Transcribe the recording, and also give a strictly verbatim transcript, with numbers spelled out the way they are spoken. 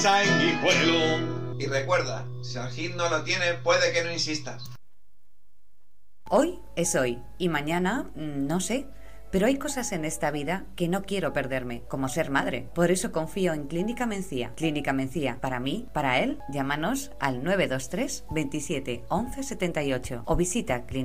sanguijuelo. Y recuerda, si al hit no lo tienes, puede que no insistas. Hoy es hoy y mañana no sé. Pero hay cosas en esta vida que no quiero perderme, como ser madre. Por eso confío en Clínica Mencía. Clínica Mencía, para mí, para él, llámanos al nueve dos tres, veintisiete, once setenta y ocho o visita Clínica